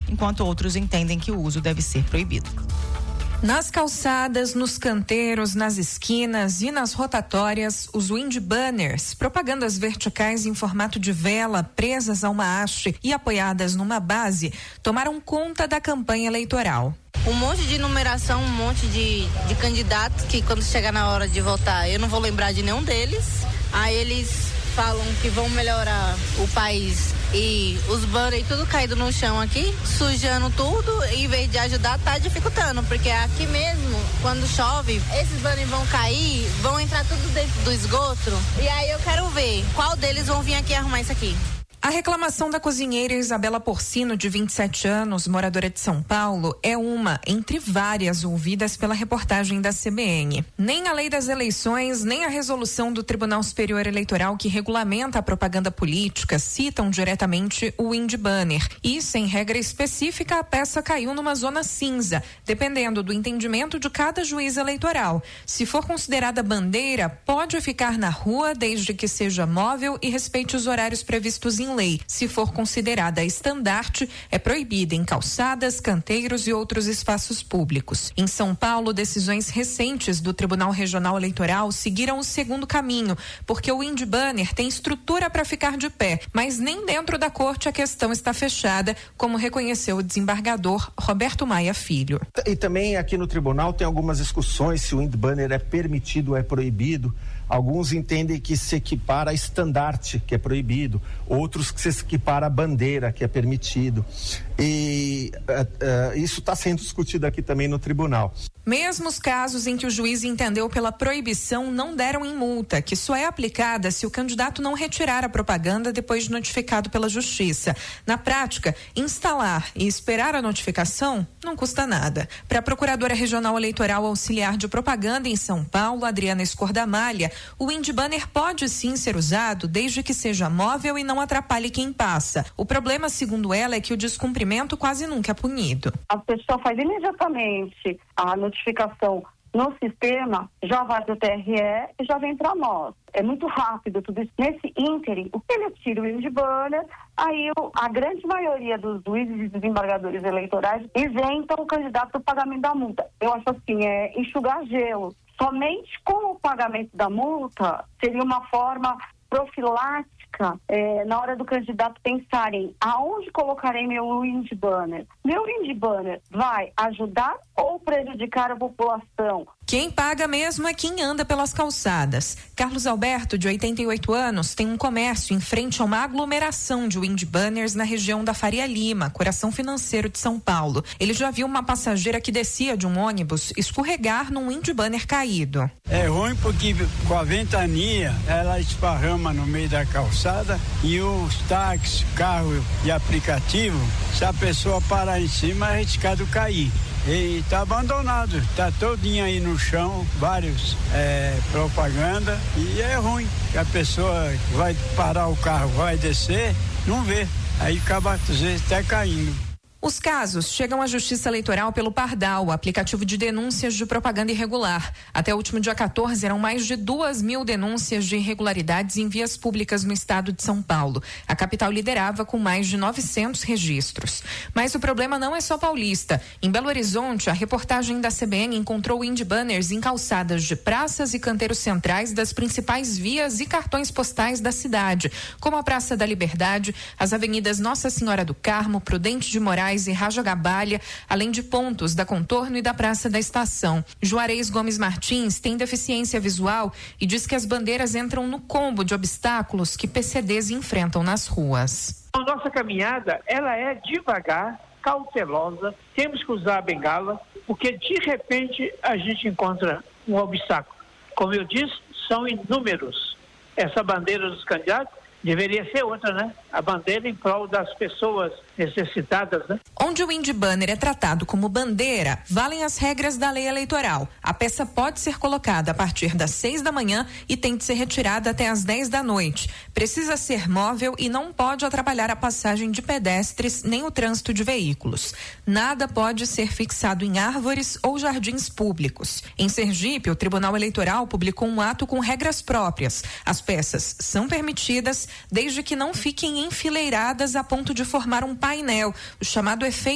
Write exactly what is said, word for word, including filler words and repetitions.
enquanto outros entendem que o uso deve ser proibido. Nas calçadas, nos canteiros, nas esquinas e nas rotatórias, os wind banners, propagandas verticais em formato de vela, presas a uma haste e apoiadas numa base, tomaram conta da campanha eleitoral. Um monte de numeração, um monte de, de candidatos que quando chegar na hora de votar, eu não vou lembrar de nenhum deles. Aí eles falam que vão melhorar o país e os banners tudo caído no chão aqui, sujando tudo, em vez de ajudar, tá dificultando, porque aqui mesmo, quando chove, esses banners vão cair, vão entrar tudo dentro do esgoto, e aí eu quero ver qual deles vão vir aqui arrumar isso aqui. A reclamação da cozinheira Isabela Porcino, de vinte e sete anos, moradora de São Paulo, é uma entre várias ouvidas pela reportagem da C B N. Nem a lei das eleições, nem a resolução do Tribunal Superior Eleitoral que regulamenta a propaganda política citam diretamente o wind banner. E, sem regra específica, a peça caiu numa zona cinza, dependendo do entendimento de cada juiz eleitoral. Se for considerada bandeira, pode ficar na rua desde que seja móvel e respeite os horários previstos em lei. Se for considerada estandarte, é proibida em calçadas, canteiros e outros espaços públicos. Em São Paulo, decisões recentes do Tribunal Regional Eleitoral seguiram o segundo caminho, porque o wind banner tem estrutura para ficar de pé, mas nem dentro da corte a questão está fechada, como reconheceu o desembargador Roberto Maia Filho. E também aqui no tribunal tem algumas discussões se o wind banner é permitido ou é proibido. Alguns entendem que se equipara a estandarte, que é proibido, outros que se equipara a bandeira, que é permitido. E uh, uh, isso está sendo discutido aqui também no tribunal. Mesmo os casos em que o juiz entendeu pela proibição não deram em multa, que só é aplicada se o candidato não retirar a propaganda depois de notificado pela justiça. Na prática, instalar e esperar a notificação não custa nada. Para a Procuradora Regional Eleitoral Auxiliar de Propaganda em São Paulo, Adriana Escordamalha, o wind banner pode sim ser usado desde que seja móvel e não atrapalhe quem passa. O problema, segundo ela, é que o descumprimento quase nunca é punido. A pessoa faz imediatamente a notificação no sistema, já vai do T R E e já vem para nós. É muito rápido tudo isso. Nesse ínterim, o que ele tira o wind banner, aí o, a grande maioria dos juízes e desembargadores eleitorais isentam o candidato do pagamento da multa. Eu acho assim, é enxugar gelo. Somente com o pagamento da multa seria uma forma profilática, é, na hora do candidato pensarem aonde colocarei meu wind banner. Meu wind banner vai ajudar ou prejudicar a população? Quem paga mesmo é quem anda pelas calçadas. Carlos Alberto, de oitenta e oito anos, tem um comércio em frente a uma aglomeração de wind banners na região da Faria Lima, coração financeiro de São Paulo. Ele já viu uma passageira que descia de um ônibus escorregar num wind banner caído. É ruim porque com a ventania ela esparrama no meio da calçada e os táxis, carro e aplicativo, se a pessoa parar em cima, é arriscado cair. E tá abandonado, tá todinho aí no chão, vários é, propaganda, e é ruim, que a pessoa vai parar o carro, vai descer, não vê, aí acaba às vezes até caindo. Os casos chegam à Justiça Eleitoral pelo Pardal, aplicativo de denúncias de propaganda irregular. Até o último dia quatorze, eram mais de duas mil denúncias de irregularidades em vias públicas no estado de São Paulo. A capital liderava com mais de novecentos registros. Mas o problema não é só paulista. Em Belo Horizonte, a reportagem da C B N encontrou wind banners em calçadas de praças e canteiros centrais das principais vias e cartões postais da cidade, como a Praça da Liberdade, as avenidas Nossa Senhora do Carmo, Prudente de Moraes e Raja Gabalha, além de pontos da Contorno e da Praça da Estação. Juarez Gomes Martins tem deficiência visual e diz que as bandeiras entram no combo de obstáculos que P C Ds enfrentam nas ruas. A nossa caminhada, ela é devagar, cautelosa, temos que usar a bengala, porque de repente a gente encontra um obstáculo. Como eu disse, são inúmeros. Essa bandeira dos candidatos deveria ser outra, né? A bandeira em prol das pessoas necessitadas, né? Onde o wind banner é tratado como bandeira, valem as regras da lei eleitoral. A peça pode ser colocada a partir das seis da manhã e tem de ser retirada até as dez da noite. Precisa ser móvel e não pode atrapalhar a passagem de pedestres nem o trânsito de veículos. Nada pode ser fixado em árvores ou jardins públicos. Em Sergipe, o Tribunal Eleitoral publicou um ato com regras próprias. As peças são permitidas desde que não fiquem enfileiradas a ponto de formar um painel, o chamado efeito